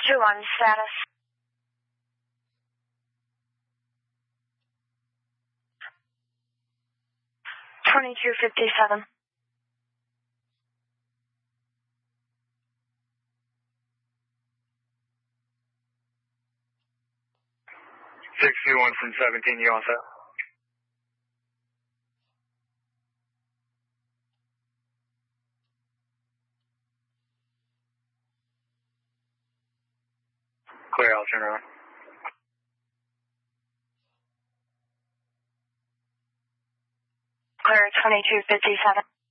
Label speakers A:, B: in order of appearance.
A: 2-1 status. $22.57.
B: $621 from 17, you all set? Clear, I'll turn around.
A: Clear, 22.57.